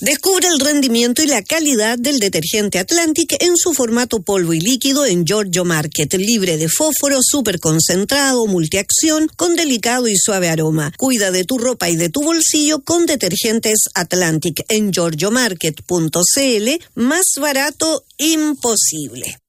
Descubre el rendimiento y la calidad del detergente Atlantic en su formato polvo y líquido en Giorgio Market, libre de fósforo, súper concentrado, multiacción, con delicado y suave aroma. Cuida de tu ropa y de tu bolsillo con detergentes Atlantic en giorgiomarket.cl, más barato imposible.